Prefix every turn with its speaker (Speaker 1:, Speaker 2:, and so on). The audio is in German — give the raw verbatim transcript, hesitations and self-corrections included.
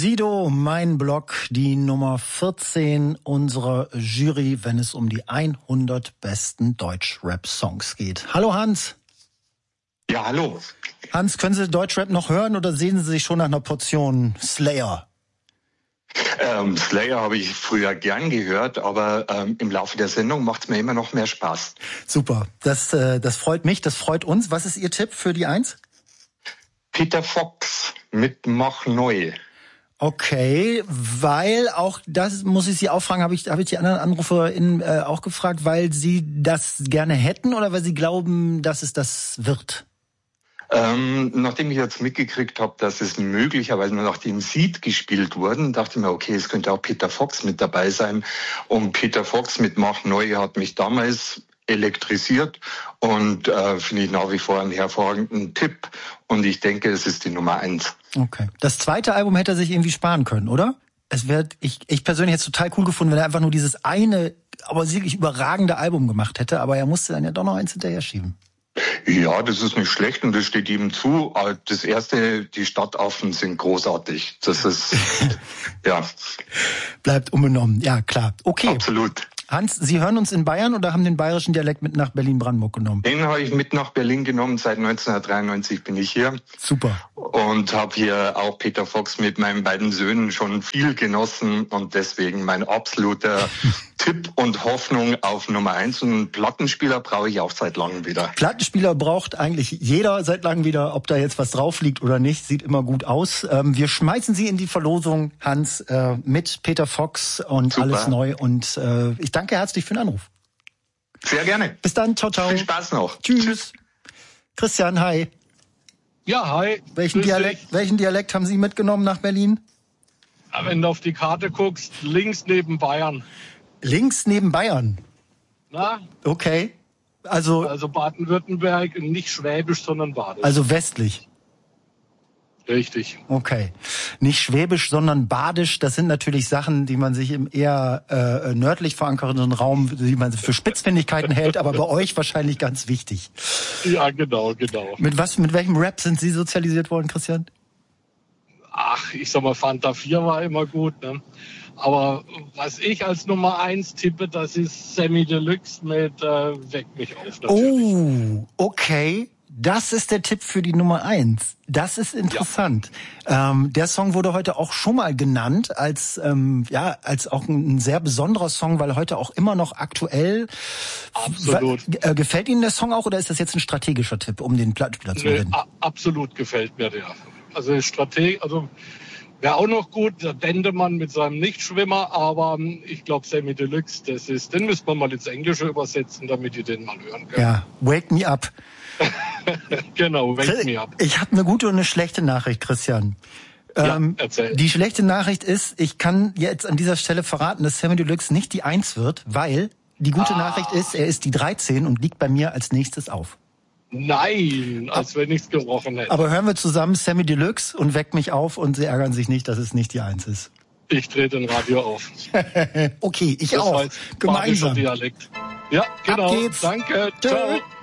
Speaker 1: Sido, mein Blog, die Nummer vierzehn unserer Jury, wenn es um die hundert besten Deutsch-Rap-Songs geht. Hallo Hans.
Speaker 2: Ja, hallo.
Speaker 1: Hans, können Sie Deutschrap noch hören oder sehen Sie sich schon nach einer Portion Slayer?
Speaker 2: Ähm, Slayer habe ich früher gern gehört, aber ähm, im Laufe der Sendung macht es mir immer noch mehr Spaß.
Speaker 1: Super, das, äh, das freut mich, das freut uns. Was ist Ihr Tipp für die Eins?
Speaker 2: Peter Fox mit Mach Neu.
Speaker 1: Okay, weil auch das, muss ich Sie auch fragen, habe ich, habe ich die anderen AnruferInnen äh, auch gefragt, weil Sie das gerne hätten oder weil Sie glauben, dass es das wird?
Speaker 2: Ähm, nachdem ich jetzt mitgekriegt habe, dass es möglicherweise nach dem Seed gespielt wurden, dachte ich mir, okay, es könnte auch Peter Fox mit dabei sein. Und Peter Fox mit Mach Neu hat mich damals elektrisiert und äh, finde ich nach wie vor einen hervorragenden Tipp. Und ich denke, es ist die Nummer eins.
Speaker 1: Okay. Das zweite Album hätte er sich irgendwie sparen können, oder? Es wäre, ich, ich persönlich hätte es total cool gefunden, wenn er einfach nur dieses eine, aber wirklich überragende Album gemacht hätte. Aber er musste dann ja doch noch eins hinterher schieben.
Speaker 2: Ja, das ist nicht schlecht und das steht ihm zu. Das erste, die Stadtaffen sind großartig. Das ist, ja.
Speaker 1: Bleibt unbenommen, ja klar. Okay.
Speaker 2: Absolut.
Speaker 1: Hans, Sie hören uns in Bayern oder haben den bayerischen Dialekt mit nach Berlin-Brandenburg genommen?
Speaker 2: Den habe ich mit nach Berlin genommen. Seit neunzehnhundertdreiundneunzig bin ich hier.
Speaker 1: Super.
Speaker 2: Und habe hier auch Peter Fox mit meinen beiden Söhnen schon viel genossen. Und deswegen mein absoluter Tipp und Hoffnung auf Nummer eins. Und einen Plattenspieler brauche ich auch seit langem wieder.
Speaker 1: Plattenspieler braucht eigentlich jeder seit langem wieder. Ob da jetzt was drauf liegt oder nicht, sieht immer gut aus. Ähm, wir schmeißen Sie in die Verlosung, Hans, äh, mit Peter Fox und
Speaker 2: Super.
Speaker 1: Alles neu. Und äh, ich danke herzlich für den Anruf.
Speaker 2: Sehr gerne.
Speaker 1: Bis dann, ciao, ciao.
Speaker 2: Viel Spaß noch.
Speaker 1: Tschüss.
Speaker 2: Tschüss.
Speaker 1: Christian, hi.
Speaker 3: Ja, hi.
Speaker 1: Welchen Dialekt, welchen Dialekt haben Sie mitgenommen nach Berlin?
Speaker 3: Wenn du auf die Karte guckst, links neben Bayern.
Speaker 1: Links neben Bayern?
Speaker 3: Na?
Speaker 1: Okay. Also,
Speaker 3: also Baden-Württemberg, nicht Schwäbisch, sondern Badisch.
Speaker 1: Also westlich?
Speaker 3: Richtig.
Speaker 1: Okay. Nicht Schwäbisch, sondern Badisch. Das sind natürlich Sachen, die man sich im eher äh, nördlich verankerten Raum, die man für Spitzfindigkeiten hält, aber bei euch wahrscheinlich ganz wichtig.
Speaker 3: Ja, genau, genau.
Speaker 1: Mit was, mit welchem Rap sind Sie sozialisiert worden, Christian?
Speaker 3: Ach, ich sag mal, Fanta vier war immer gut, ne? Aber was ich als Nummer eins tippe, das ist Sammy Deluxe mit äh, Weck mich auf. Natürlich.
Speaker 1: Oh, okay. Das ist der Tipp für die Nummer eins. Das ist interessant. Ja. Ähm, der Song wurde heute auch schon mal genannt als ähm, ja als auch ein, ein sehr besonderer Song, weil heute auch immer noch aktuell.
Speaker 3: Absolut.
Speaker 1: Äh, gefällt Ihnen der Song auch oder ist das jetzt ein strategischer Tipp, um den Plattenspieler zu gewinnen?
Speaker 3: Nee, absolut gefällt mir der. Also Strategie, also wäre auch noch gut, der Dendemann mit seinem Nichtschwimmer, aber ich glaube Sammy Deluxe, das ist, den müsste man mal ins Englische übersetzen, damit ihr den mal hören könnt.
Speaker 1: Ja, Wake Me Up.
Speaker 3: Genau, Wake Me Up.
Speaker 1: Ich habe eine gute und eine schlechte Nachricht, Christian.
Speaker 3: Ja,
Speaker 1: ähm,
Speaker 3: erzähl.
Speaker 1: Die schlechte Nachricht ist, ich kann jetzt an dieser Stelle verraten, dass Sammy Deluxe nicht die eins wird, weil die gute ah. Nachricht ist, er ist die dreizehn und liegt bei mir als nächstes auf.
Speaker 3: Nein, als wenn nichts gebrochen hätte.
Speaker 1: Aber hören wir zusammen Sammy Deluxe und Weck mich auf und Sie ärgern sich nicht, dass es nicht die eins ist.
Speaker 3: Ich drehe den Radio auf.
Speaker 1: Okay, ich
Speaker 3: das
Speaker 1: auch.
Speaker 3: Gemeinsam. Dialekt. Ja, genau.
Speaker 1: Ab geht's.
Speaker 3: Danke.
Speaker 1: Tschö.
Speaker 3: Ciao.